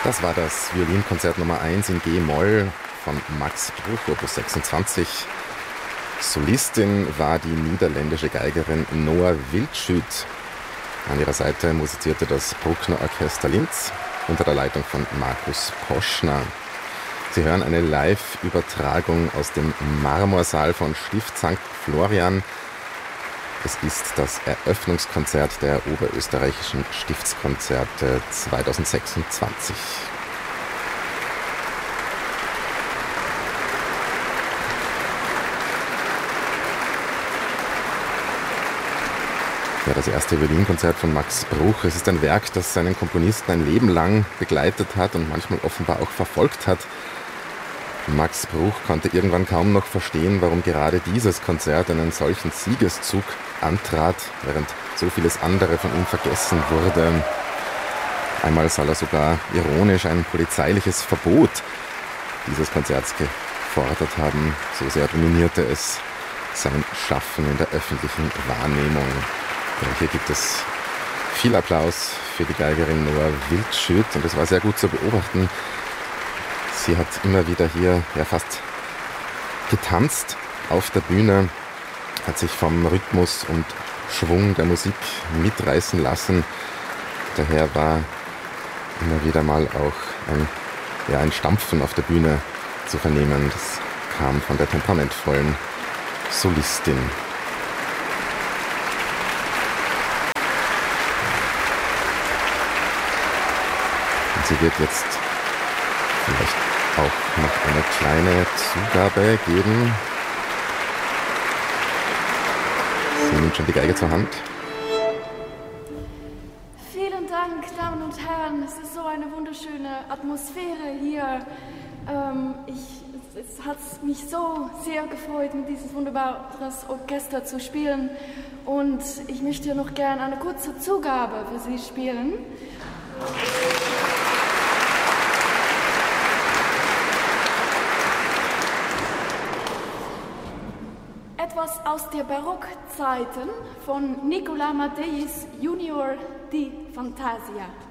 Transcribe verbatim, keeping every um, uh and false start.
Das war das Violinkonzert Nummer eins in G-Moll von Max Bruch, Opus sechsundzwanzig. Solistin war die niederländische Geigerin Noa Wildschut. An ihrer Seite musizierte das Bruckner Orchester Linz unter der Leitung von Markus Poschner. Sie hören eine Live-Übertragung aus dem Marmorsaal von Stift Sankt Florian. Es ist das Eröffnungskonzert der Oberösterreichischen Stiftskonzerte zweitausendsechsundzwanzig. Ja, das erste Violinkonzert von Max Bruch. Es ist ein Werk, das seinen Komponisten ein Leben lang begleitet hat und manchmal offenbar auch verfolgt hat. Max Bruch konnte irgendwann kaum noch verstehen, warum gerade dieses Konzert einen solchen Siegeszug antrat, während so vieles andere von ihm vergessen wurde. Einmal soll er sogar ironisch ein polizeiliches Verbot dieses Konzerts gefordert haben. So sehr dominierte es sein Schaffen in der öffentlichen Wahrnehmung. Ja, hier gibt es viel Applaus für die Geigerin Noa Wildschut und es war sehr gut zu beobachten. Sie hat immer wieder hier ja fast getanzt auf der Bühne, hat sich vom Rhythmus und Schwung der Musik mitreißen lassen. Daher war immer wieder mal auch ein, ja, ein Stampfen auf der Bühne zu vernehmen. Das kam von der temperamentvollen Solistin. Und sie wird jetzt vielleicht auch noch eine kleine Zugabe geben. Sie nimmt schon die Geige zur Hand. Vielen Dank, Damen und Herren. Es ist so eine wunderschöne Atmosphäre hier. Ähm, ich, es, es hat mich so sehr gefreut, mit diesem wunderbaren Orchester zu spielen. Und ich möchte noch gerne eine kurze Zugabe für Sie spielen. Etwas aus der Barockzeiten von Nicolas Matheis Junior, die Fantasia.